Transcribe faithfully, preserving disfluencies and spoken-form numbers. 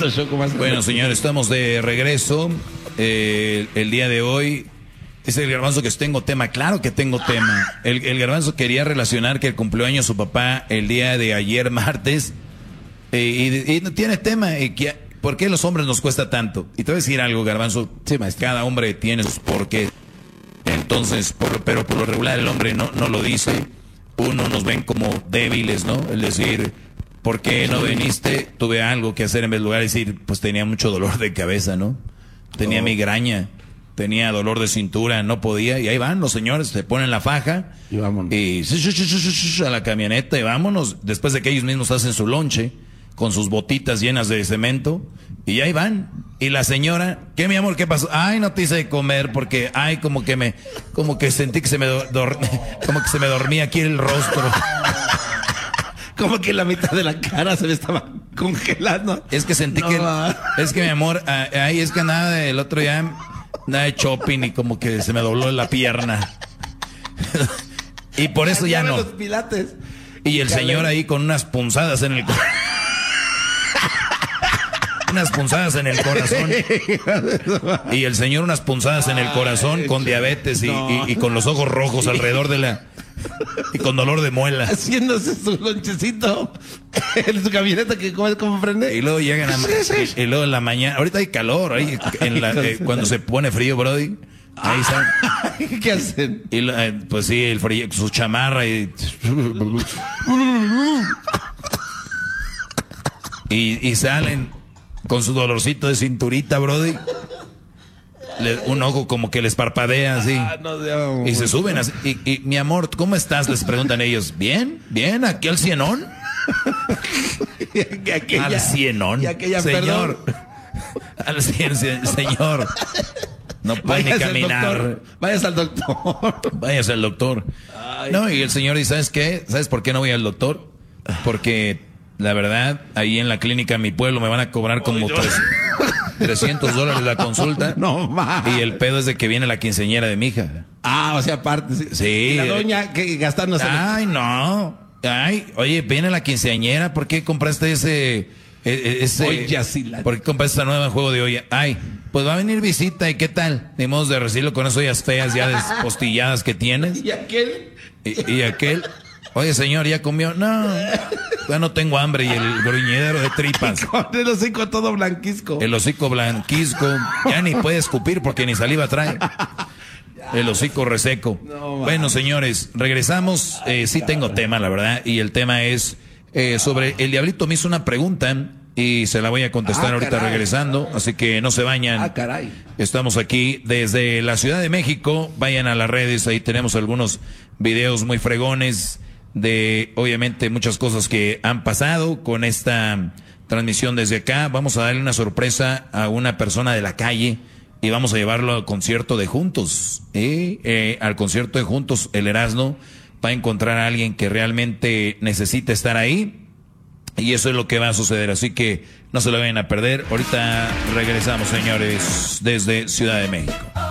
tanto Choco más. Bueno, señores, estamos de regreso. Eh, el día de hoy dice el Garbanzo que tengo tema. Claro que tengo tema. El, el Garbanzo quería relacionar que el cumpleaños de su papá el día de ayer martes eh, y, y no tiene tema. Y que, ¿por qué a los hombres nos cuesta tanto? Y te voy a decir algo, Garbanzo. Sí, maestro. Cada hombre tiene sus porqués. Entonces, por, pero por lo regular el hombre no, no lo dice. Uno nos ven como débiles, ¿no? El decir, ¿por qué no viniste? Tuve algo que hacer en vez de lugar de decir, pues tenía mucho dolor de cabeza, ¿no? Tenía oh. migraña, tenía dolor de cintura, no podía. Y ahí van los señores, se ponen la faja y vámonos. Y a la camioneta y vámonos. Después de que ellos mismos hacen su lonche con sus botitas llenas de cemento. Y ahí van. Y la señora, ¿qué, mi amor? ¿Qué pasó? Ay, no te hice de comer porque, ay, como que me, como que sentí que se me, do, dor, como que se me dormía aquí el rostro. Como que la mitad de la cara se me estaba congelando. Es que sentí no, que, va. es que mi amor, ay, es que nada, el otro día, nada de shopping y como que se me dobló la pierna. Y por eso ya no. Los pilates. Y el señor ahí con unas punzadas en el corazón. Unas punzadas en el corazón. Y el señor unas punzadas en el corazón con diabetes y, no. y, y con los ojos rojos alrededor de la... Y con dolor de muela. Haciéndose su lonchecito en su camioneta que como, como prende. Y luego llegan a... Y, y luego en la mañana... Ahorita hay calor. Ahí, en la, eh, cuando se pone frío, Brody. Ahí están. ¿Qué hacen? Y, eh, pues sí, el frío, su chamarra y... y, y salen... Con su dolorcito de cinturita, Brody. Le, un ojo como que les parpadea así. Ah, no, no, y se suben así. Y, y, mi amor, ¿cómo estás? Les preguntan ellos. ¿Bien? ¿Bien? ¿Aquí al cienón? y aquella, al cienón. Y aquella, señor. Al cien, señor. No puede ni caminar. Vayas al doctor. Vayas al doctor. Ay. No, y el señor dice, ¿sabes qué? ¿Sabes por qué no voy al doctor? Porque... La verdad, ahí en la clínica en mi pueblo me van a cobrar como trescientos dólares la consulta. No más. Y el pedo es de que viene la quinceañera de mi hija. Ah, o sea, aparte. Sí. sí. Y la doña que gastándose. Ay, no. Ay, oye, viene la quinceañera. ¿Por qué compraste ese... ese Oye, sí la... ¿Por qué compraste esta nueva juego de olla? Ay, pues va a venir visita y ¿qué tal? Ni modo de recibirlo con esas ollas feas ya despostilladas que tienes. ¿Y aquel? Y, y aquel... Oye, señor, ¿ya comió? No, ya no tengo hambre. Y el gruñidero de tripas. Con el hocico todo blanquisco. El hocico blanquisco. Ya ni puede escupir porque ni saliva trae. El hocico reseco. No, bueno, señores, regresamos. Eh, sí tengo tema, la verdad. Y el tema es eh, sobre... El Diablito me hizo una pregunta y se la voy a contestar ah, ahorita caray. regresando. Así que no se vayan. Ah, caray. Estamos aquí desde la Ciudad de México. Vayan a las redes. Ahí tenemos algunos videos muy fregones de obviamente muchas cosas que han pasado con esta transmisión desde acá. Vamos a darle una sorpresa a una persona de la calle y vamos a llevarlo al concierto de Juntos. ¿eh? Eh, al concierto de Juntos, el Erasmo va a encontrar a alguien que realmente necesita estar ahí y eso es lo que va a suceder. Así que no se lo vayan a perder. Ahorita regresamos, señores, desde Ciudad de México.